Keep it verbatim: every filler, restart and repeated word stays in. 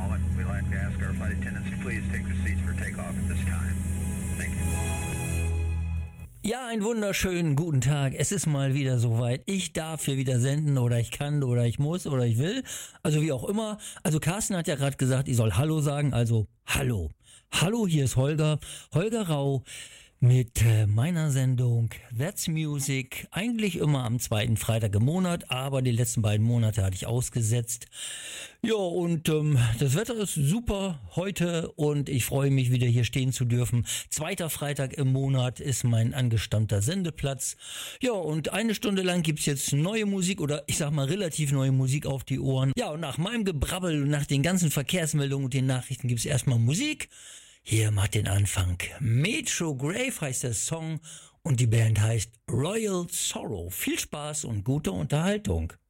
moment, we'd like to ask our flight attendants to please take the seats for takeoff at this time. Thank you. Ja, einen wunderschönen guten Tag. Es ist mal wieder soweit. Ich darf hier wieder senden oder ich kann oder ich muss oder ich will. Also wie auch immer. Also Carsten hat ja gerade gesagt, ich soll Hallo sagen. Also Hallo. Hallo, hier ist Holger. Holger Rau mit äh, meiner Sendung That's Music. Eigentlich immer am zweiten Freitag im Monat, aber die letzten beiden Monate hatte ich ausgesetzt. Ja, und ähm, das Wetter ist super heute und ich freue mich wieder hier stehen zu dürfen. Zweiter Freitag im Monat ist mein angestammter Sendeplatz. Ja, und eine Stunde lang gibt's jetzt neue Musik oder ich sag mal relativ neue Musik auf die Ohren. Ja, und nach meinem Gebrabbel und nach den ganzen Verkehrsmeldungen und den Nachrichten gibt's erstmal Musik. Hier macht den Anfang. Metro Grave heißt der Song und die Band heißt Royal Sorrow. Viel Spaß und gute Unterhaltung.